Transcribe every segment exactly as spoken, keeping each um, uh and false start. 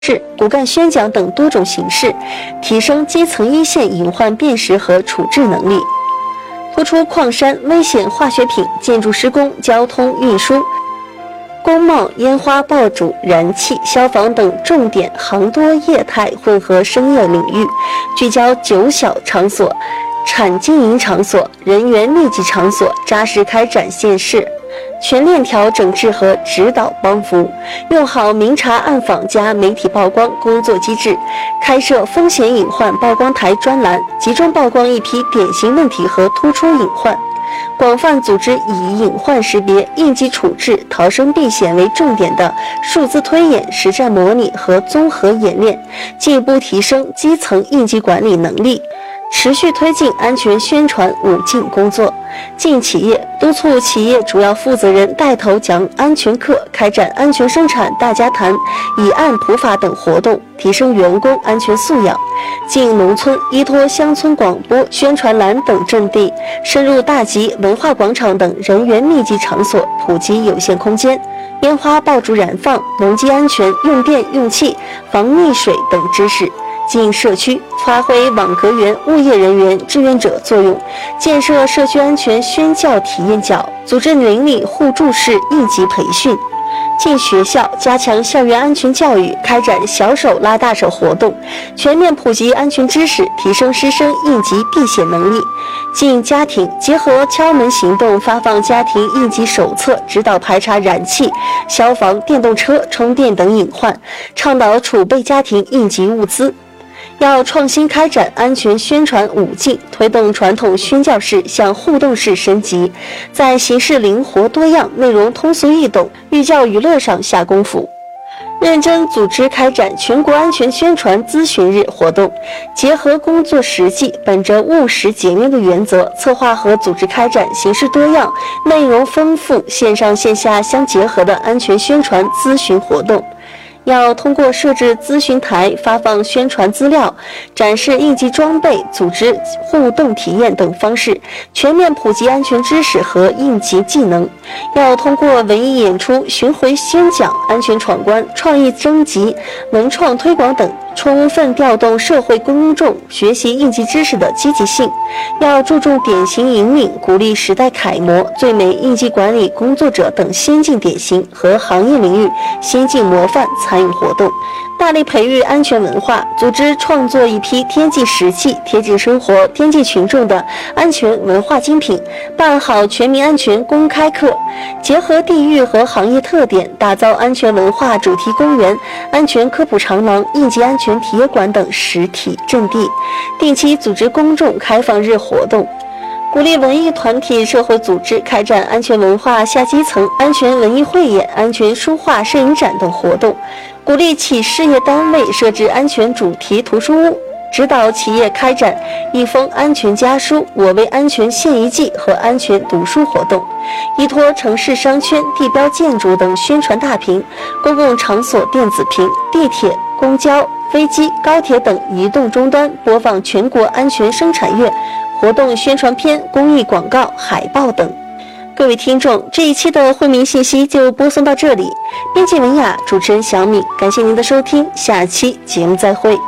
是骨干宣讲等多种形式，提升基层一线隐患辨识和处置能力。突出矿山、危险化学品、建筑施工、交通运输、工贸、烟花爆竹、燃气、消防等重点行多业态混合生业领域，聚焦九小场所、产经营场所、人员密集场所，扎实开展县市全链条整治和指导帮扶，用好明察暗访加媒体曝光工作机制，开设风险隐患曝光台专栏，集中曝光一批典型问题和突出隐患，广泛组织以隐患识别、应急处置、逃生避险为重点的数字推演、实战模拟和综合演练，进一步提升基层应急管理能力。持续推进安全宣传五进工作，进企业督促企业主要负责人带头讲安全课，开展安全生产大家谈、以案普法等活动，提升员工安全素养。进农村依托乡村广播、宣传栏等阵地，深入大集、文化广场等人员密集场所，普及有限空间烟花爆竹燃放、农机安全、用电用气、防溺水等知识。进社区发挥网格员、物业人员、志愿者作用，建设社区安全宣教体验角，组织邻里互助式应急培训。进学校加强校园安全教育，开展小手拉大手活动，全面普及安全知识，提升师生应急避险能力。进家庭结合敲门行动，发放家庭应急手册，指导排查燃气、消防、电动车、充电等隐患，倡导储备家庭应急物资。要创新开展安全宣传五进，推动传统宣教式向互动式升级，在形式灵活多样、内容通俗易懂、寓教于乐上下功夫。认真组织开展全国安全宣传咨询日活动，结合工作实际，本着务实简约的原则，策划和组织开展形式多样、内容丰富、线上线下相结合的安全宣传咨询活动。要通过设置咨询台、发放宣传资料、展示应急装备、组织互动体验等方式，全面普及安全知识和应急技能。要通过文艺演出、巡回宣讲、安全闯关、创意征集、文创推广等，充分调动社会公众学习应急知识的积极性。要注重典型引领，鼓励时代楷模、最美应急管理工作者等先进典型和行业领域先进模范参与活动，大力培育安全文化，组织创作一批贴近实际、贴近生活、贴近群众的安全文化精品，办好全民安全公开课，结合地域和行业特点，打造安全文化主题公园、安全科普长廊、应急安全体验馆等实体阵地，定期组织公众开放日活动。鼓励文艺团体、社会组织开展安全文化下基层、安全文艺汇演、安全书画摄影展等活动，鼓励企事业单位设置安全主题图书屋，指导企业开展一封安全家书、我为安全献一计和安全读书活动，依托城市商圈、地标建筑等宣传大屏、公共场所电子屏、地铁、公交、飞机、高铁等移动终端播放全国安全生产月活动宣传片、公益广告、海报等。各位听众，这一期的惠民信息就播送到这里。编辑文雅，主持人小米，感谢您的收听，下期节目再会。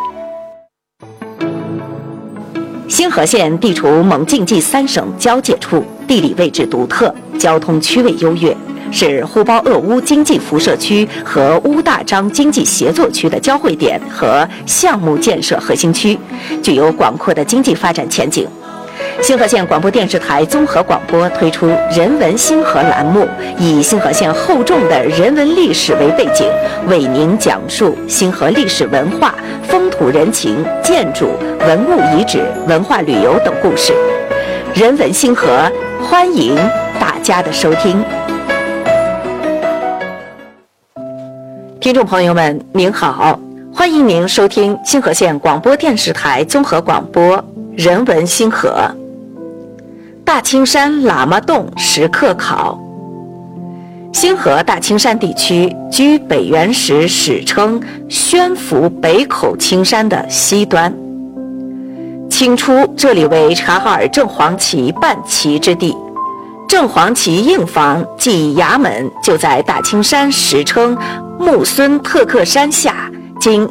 星河县地处蒙晋冀三省交界处，地理位置独特，交通区位优越，是呼包鄂乌经济辐射区和乌大章经济协作区的交汇点和项目建设核心区，具有广阔的经济发展前景。星河县广播电视台综合广播推出人文星河栏目，以星河县厚重的人文历史为背景，为您讲述星河历史文化、风土人情、建筑、文物遗址、文化旅游等故事。人文星河，欢迎大家的收听。听众朋友们，您好，欢迎您收听星河县广播电视台综合广播人文星河。大青山喇嘛洞石刻考。星河大青山地区居北元时史称宣府北口青山的西端，清初这里为察哈尔正黄旗办旗之地，正黄旗硬房即衙门就在大青山史称木孙特克山下经